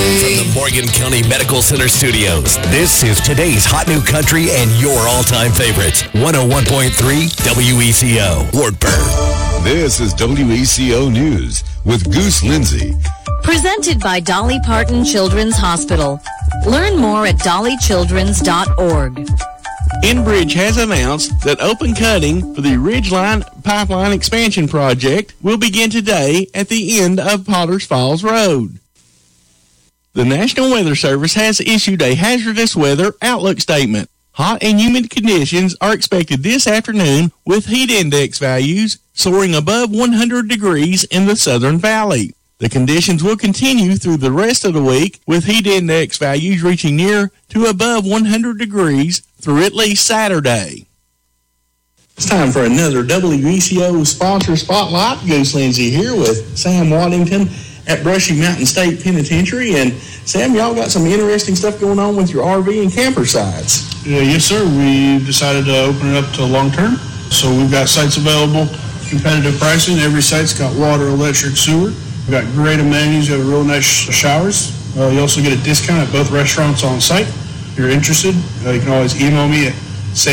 From the Morgan County Medical Center Studios, this is today's hot new country and your all-time favorites. 101.3 WECO, Wartburg. This is WECO News with Goose Lindsay. Presented by Dolly Parton Children's Hospital. Learn more at dollychildrens.org. Enbridge has announced that open cutting for the Ridgeline Pipeline Expansion Project will begin today at the end of Potters Falls Road. The National Weather Service has issued a hazardous weather outlook statement. Hot and humid conditions are expected this afternoon with heat index values soaring above 100 degrees in the Southern Valley. The conditions will continue through the rest of the week with heat index values reaching near to above 100 degrees through at least Saturday. It's time for another WECO Sponsor Spotlight. Goose Lindsay here with Sam Waddington at Brushy Mountain State Penitentiary. And Sam, y'all got some interesting stuff going on with your RV and camper sites. Yes, sir. We decided to open it up to long-term. So we've got sites available, competitive pricing. Every site's got water, electric, sewer. We've got great amenities. We have real nice showers. You also get a discount at both restaurants on site. If you're interested, you can always email me at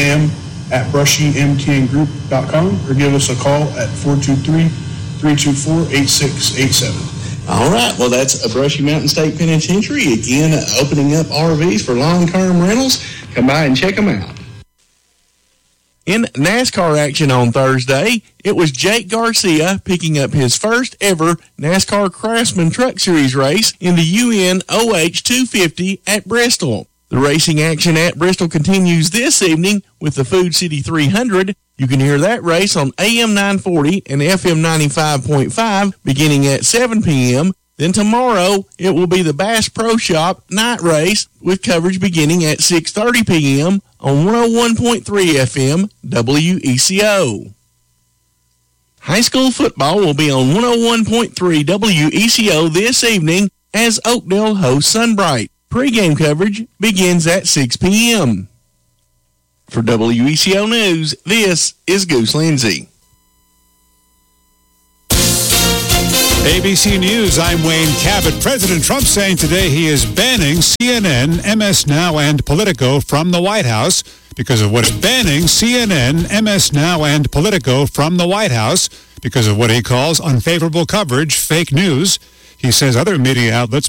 sam@brushymtngroup.com or give us a call at 423-324-8687. All right, well, that's a Brushy Mountain State Penitentiary. Again, opening up RVs for long-term rentals. Come by and check them out. In NASCAR action on Thursday, it was Jake Garcia picking up his first ever NASCAR Craftsman Truck Series race in the UN OH 250 at Bristol. The racing action at Bristol continues this evening with the Food City 300. You can hear that race on AM 940 and FM 95.5 beginning at 7 p.m. Then tomorrow, it will be the Bass Pro Shop night race with coverage beginning at 6:30 p.m. on 101.3 FM WECO. High school football will be on 101.3 WECO this evening as Oakdale hosts Sunbright. Pre-game coverage begins at 6 p.m. For WECO News, this is Goose Lindsay. ABC News, I'm Wayne Cabot. President Trump saying today he is banning CNN, MS Now, and Politico from the White House because of what he calls unfavorable coverage, fake news. He says other media outlets